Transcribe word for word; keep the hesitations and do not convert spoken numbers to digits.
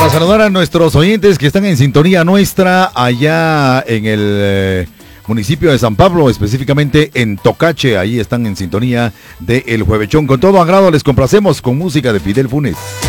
Para saludar a nuestros oyentes que están en sintonía nuestra allá en el eh, municipio de San Pablo, específicamente en Tocache, ahí están en sintonía de El Juevechón. Con todo agrado les complacemos con música de Fidel Funes.